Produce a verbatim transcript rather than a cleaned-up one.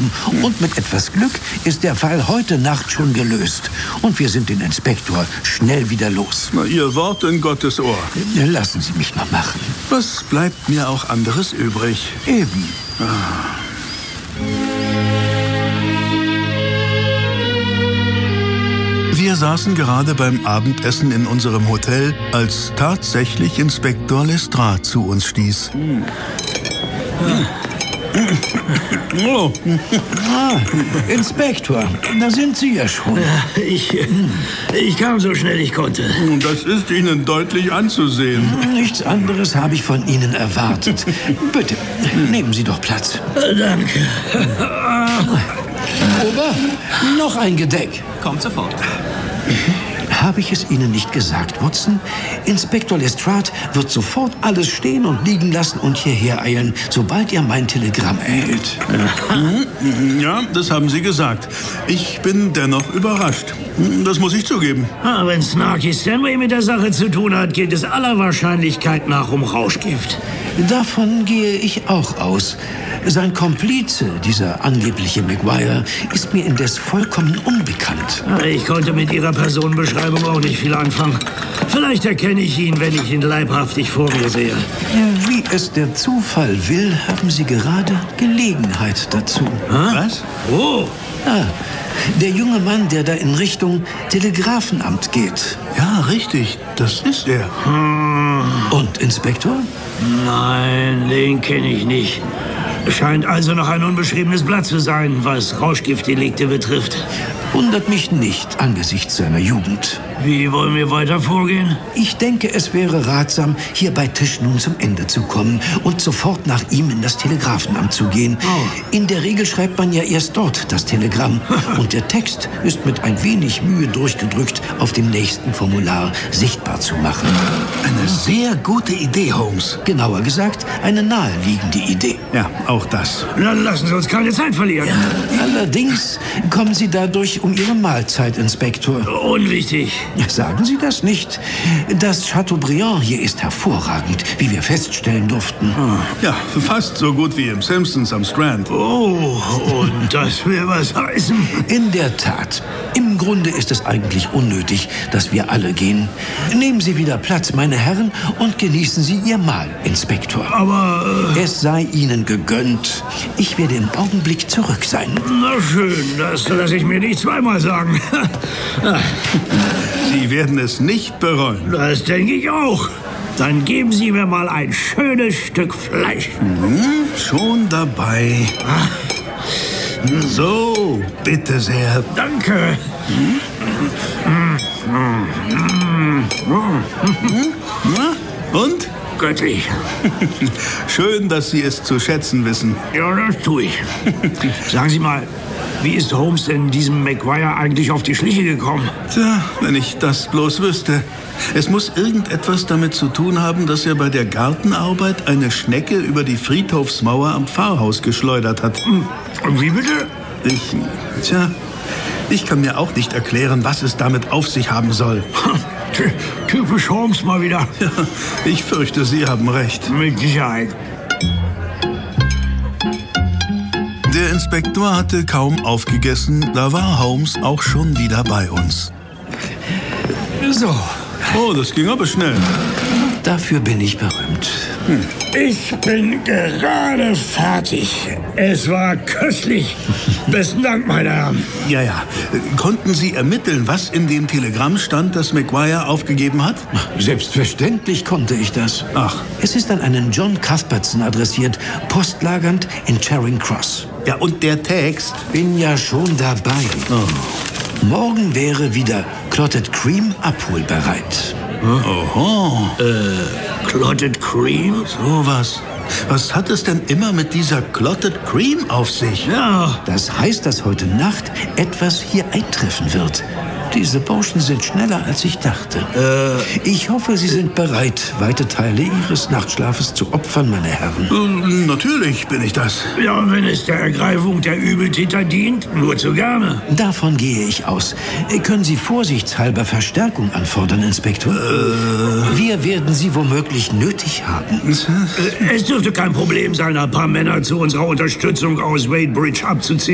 haben. Und mit etwas Glück ist der Fall heute Nacht schon gelöst. Und wir sind den Inspektor schnell wieder los. Na, Ihr Wort in Gottes Ohr. Lassen Sie mich noch machen. Was bleibt mir auch anderes übrig? Eben. Ah. Wir saßen gerade beim Abendessen in unserem Hotel, als tatsächlich Inspektor Lestrade zu uns stieß. Hm. Oh. Ah, Inspektor, da sind Sie ja schon. Ja, ich, ich kam so schnell ich konnte. Das ist Ihnen deutlich anzusehen. Nichts anderes habe ich von Ihnen erwartet. Bitte, nehmen Sie doch Platz. Danke. Ober, noch ein Gedeck. Kommt sofort. Habe ich es Ihnen nicht gesagt, Watson? Inspektor Lestrade wird sofort alles stehen und liegen lassen und hierher eilen, sobald er mein Telegramm erhält. Ja, das haben Sie gesagt. Ich bin dennoch überrascht. Das muss ich zugeben. Ah, wenn Snarky Stanley mit der Sache zu tun hat, geht es aller Wahrscheinlichkeit nach um Rauschgift. Davon gehe ich auch aus. Sein Komplize, dieser angebliche Maguire, ist mir indes vollkommen unbekannt. Ich konnte mit Ihrer Personenbeschreibung auch nicht viel anfangen. Vielleicht erkenne ich ihn, wenn ich ihn leibhaftig vor mir sehe. Wie es der Zufall will, haben Sie gerade Gelegenheit dazu. Hä? Was? Oh! Ah, der junge Mann, der da in Richtung Telegrafenamt geht. Ja, richtig. Das ist er. Hm. Und, Inspektor? Nein, den kenne ich nicht. Scheint also noch ein unbeschriebenes Blatt zu sein, was Rauschgiftdelikte betrifft. Wundert mich nicht angesichts seiner Jugend. Wie wollen wir weiter vorgehen? Ich denke, es wäre ratsam, hier bei Tisch nun zum Ende zu kommen und sofort nach ihm in das Telegrafenamt zu gehen. Oh. In der Regel schreibt man ja erst dort das Telegramm. Und der Text ist mit ein wenig Mühe durchgedrückt auf dem nächsten Formular sichtbar zu machen. Eine sehr gute Idee, Holmes. Genauer gesagt, eine naheliegende Idee. Ja, auch das. Dann lassen Sie uns keine Zeit verlieren. Ja. Allerdings kommen Sie dadurch um Ihre Mahlzeit, Inspektor. Unwichtig. Sagen Sie das nicht. Das Chateaubriand hier ist hervorragend, wie wir feststellen durften. Ja, fast so gut wie im Simpsons am Strand. Oh, und das will was heißen. In der Tat. Im Grunde ist es eigentlich unnötig, dass wir alle gehen. Nehmen Sie wieder Platz, meine Herren, und genießen Sie Ihr Mahl, Inspektor. Aber... Äh es sei Ihnen gegönnt. Ich werde im Augenblick zurück sein. Na schön, das lasse ich mir nicht zweimal sagen. Sie werden es nicht bereuen. Das denke ich auch. Dann geben Sie mir mal ein schönes Stück Fleisch. Mhm, schon dabei. So, bitte sehr. Danke. Mhm. Na, und? Göttlich. Schön, dass Sie es zu schätzen wissen. Ja, das tue ich. Sagen Sie mal, wie ist Holmes denn diesem Maguire eigentlich auf die Schliche gekommen? Tja, wenn ich das bloß wüsste. Es muss irgendetwas damit zu tun haben, dass er bei der Gartenarbeit eine Schnecke über die Friedhofsmauer am Pfarrhaus geschleudert hat. Und wie bitte? Ich, tja, ich kann mir auch nicht erklären, was es damit auf sich haben soll. Typisch Holmes mal wieder. Ja, ich fürchte, Sie haben recht. Mit Sicherheit. Der Inspektor hatte kaum aufgegessen, da war Holmes auch schon wieder bei uns. So. Oh, das ging aber schnell. Dafür bin ich berühmt. Hm. Ich bin gerade fertig. Es war köstlich. Besten Dank, meine Herren. Ja, ja. Konnten Sie ermitteln, was in dem Telegramm stand, das Maguire aufgegeben hat? Selbstverständlich konnte ich das. Ach. Es ist an einen John Cuthbertson adressiert, postlagernd in Charing Cross. Ja, und der Text? Bin ja schon dabei. Oh. Morgen wäre wieder Clotted Cream abholbereit. Oho. Äh, Clotted Cream? So was. Was hat es denn immer mit dieser Clotted Cream auf sich? Ja. Das heißt, dass heute Nacht etwas hier eintreffen wird. Diese Burschen sind schneller, als ich dachte. Äh, ich hoffe, Sie sind bereit, weite Teile Ihres Nachtschlafes zu opfern, meine Herren. Äh, natürlich bin ich das. Ja, wenn es der Ergreifung der Übeltäter dient, nur zu gerne. Davon gehe ich aus. Können Sie vorsichtshalber Verstärkung anfordern, Inspektor? Äh. Wir werden sie womöglich nötig haben. Äh, es dürfte kein Problem sein, ein paar Männer zu unserer Unterstützung aus Wadebridge abzuziehen.